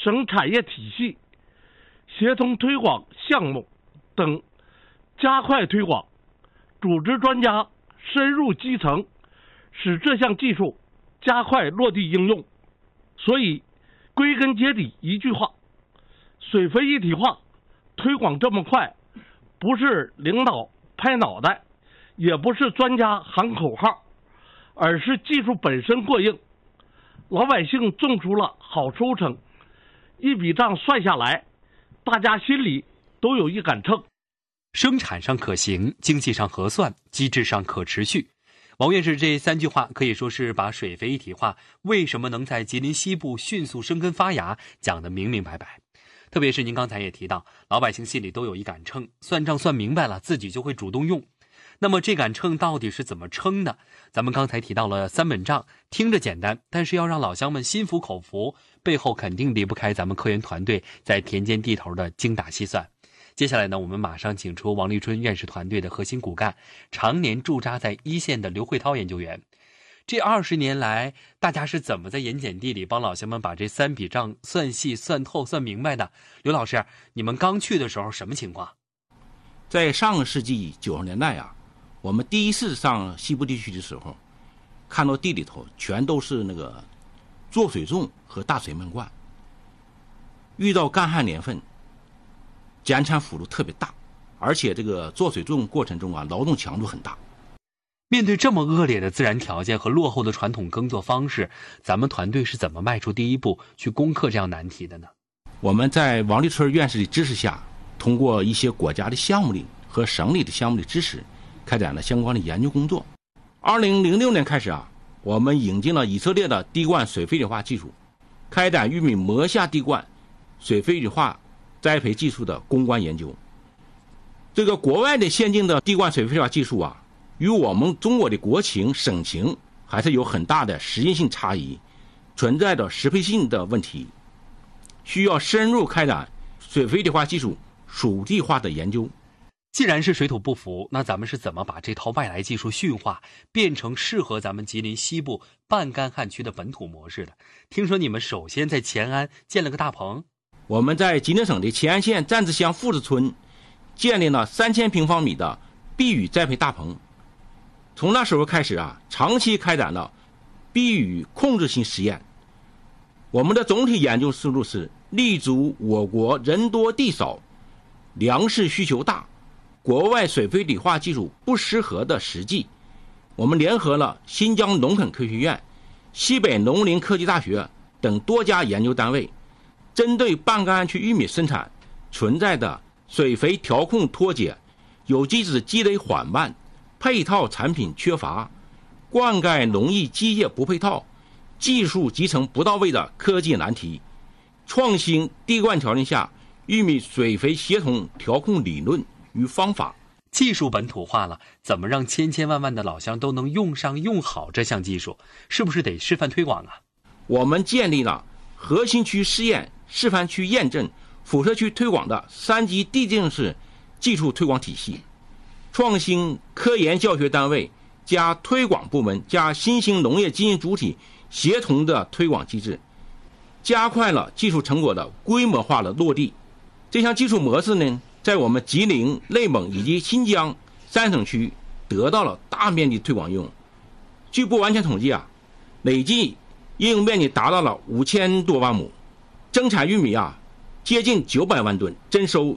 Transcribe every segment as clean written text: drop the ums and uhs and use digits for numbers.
省产业体系协同推广项目等，加快推广，组织专家深入基层，使这项技术加快落地应用。所以归根结底一句话，水肥一体化推广这么快，不是领导拍脑袋，也不是专家喊口号，而是技术本身过硬，老百姓种出了好收成，一笔账算下来，大家心里都有一杆秤。 生产上可行，经济上合算，机制上可持续。王院士这3句话可以说是把水肥一体化为什么能在吉林西部迅速生根发芽讲得明明白白。特别是您刚才也提到，老百姓心里都有一杆秤，算账算明白了，自己就会主动用。那么这杆秤到底是怎么称的？咱们刚才提到了3本账，听着简单，但是要让老乡们心服口服，背后肯定离不开咱们科研团队在田间地头的精打细算。接下来呢，我们马上请出王立春院士团队的核心骨干，常年驻扎在一线的刘慧涛研究员。这20年来，大家是怎么在盐碱地里帮老乡们把这3笔账算细、算透、算明白的？刘老师，你们刚去的时候什么情况？ 在上个世纪90年代啊，我们第一次上西部地区的时候，看到地里头全都是那个做水种和大水漫灌。遇到干旱年份，减产幅度特别大，而且这个做水种过程中啊，劳动强度很大。 面对这么恶劣的自然条件和落后的传统耕作方式，咱们团队是怎么迈出第一步去攻克这样难题的呢？ 我们在王立春院士的支持下，通过一些国家的项目里和省里的项目的支持，开展了相关的研究工作。2006年开始啊，我们引进了以色列的滴灌水肥体化技术，开展玉米磨下滴灌水肥体化栽培技术的攻关研究。这个国外的先进的滴灌水肥体化技术啊，与我们中国的国情省情还是有很大的实验性差异，存在着适配性的问题，需要深入开展水肥体化技术属地化的研究。 既然是水土不服，那咱们是怎么把这套外来技术驯化，变成适合咱们吉林西部半干旱区的本土模式的？听说你们首先在乾安建了个大棚。 我们在吉林省的乾安县站子乡富子村建立了3000平方米的避雨栽培大棚。从那时候开始啊，长期开展了避雨控制性实验。我们的总体研究思路是立足我国人多地少、粮食需求大、国外水肥体化技术不适合的实际。我们联合了新疆农垦科学院、西北农林科技大学等多家研究单位，针对半干旱区玉米生产存在的水肥调控脱节、有机质积累缓慢、配套产品缺乏、灌溉农业机械不配套、技术集成不到位的科技难题，创新滴灌条件下玉米水肥协同调控理论与方法。 技术本土化了，怎么让千千万万的老乡都能用上用好这项技术？是不是得示范推广啊？ 我们建立了核心区试验、示范区验证、辐射区推广的3级递进式技术推广体系，创新科研教学单位加推广部门加新兴农业经营主体协同的推广机制，加快了技术成果的规模化的落地。这项技术模式呢，在我们吉林、内蒙以及新疆3省区得到了大面积推广应用。据不完全统计啊，累计应用面积达到了5000多万亩，增产玉米啊接近900万吨，增收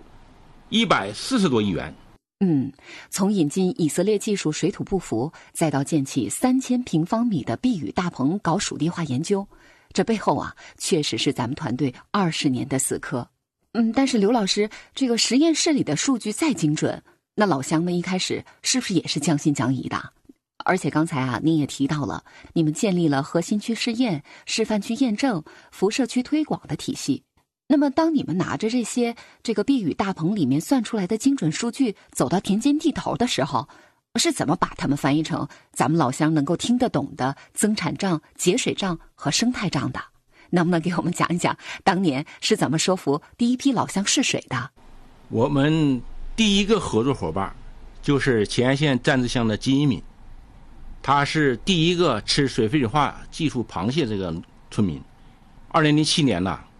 140多亿元。 从引进以色列技术水土不服，再到建起3000平方米的避雨大棚搞属地化研究，这背后啊，确实是咱们团队20年的死磕。但是刘老师，这个实验室里的数据再精准，那老乡们一开始是不是也是将信将疑的？而且刚才啊，您也提到了，你们建立了核心区试验、示范区验证、辐射区推广的体系。那么当你们拿着这个避雨大棚里面算出来的精准数据走到田间地头的时候，是怎么把它们翻译成咱们老乡能够听得懂的增产账、节水账和生态账的？能不能给我们讲一讲当年是怎么说服第一批老乡试水的？ 我们第一个合作伙伴就是乾安县站子乡的金一敏，他是第一个吃水肥体化技术螃蟹这个村民。2007年呢，